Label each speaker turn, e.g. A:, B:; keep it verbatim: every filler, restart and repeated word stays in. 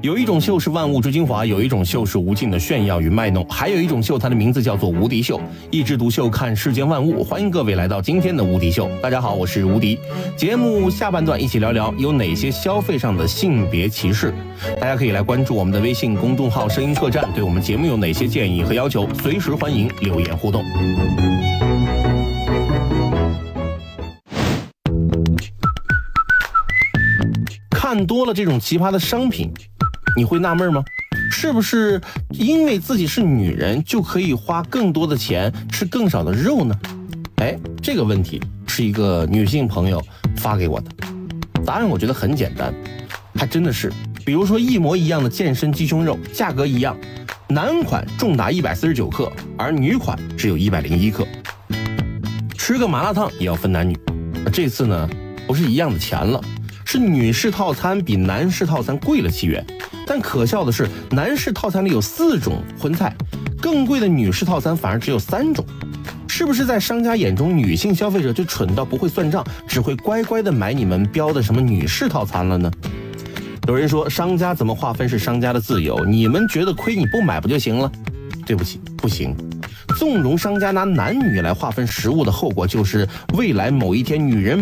A: 有一种秀是万物之精华，有一种秀是无尽的炫耀与卖弄，还有一种秀，它的名字叫做无敌秀。一枝独秀，看世间万物。欢迎各位来到今天的无敌秀。大家好，我是无敌。节目下半段一起聊聊有哪些消费上的性别歧视。大家可以来关注我们的微信公众号声音客栈，对我们节目有哪些建议和要求，随时欢迎留言互动。看多了这种奇葩的商品，你会纳闷吗？是不是因为自己是女人就可以花更多的钱吃更少的肉呢？哎，这个问题是一个女性朋友发给我的，答案我觉得很简单，还真的是，比如说一模一样的健身鸡胸肉，价格一样，男款重达一百四十九克，而女款只有一百零一克。吃个麻辣烫也要分男女，这次呢不是一样的钱了，是女士套餐比男士套餐贵了七元，但可笑的是，男士套餐里有四种荤菜，更贵的女士套餐反而只有三种。是不是在商家眼中，女性消费者就蠢到不会算账，只会乖乖的买你们标的什么女士套餐了呢？有人说，商家怎么划分是商家的自由，你们觉得亏你不买不就行了？对不起，不行。纵容商家拿男女来划分食物的后果，就是未来某一天女人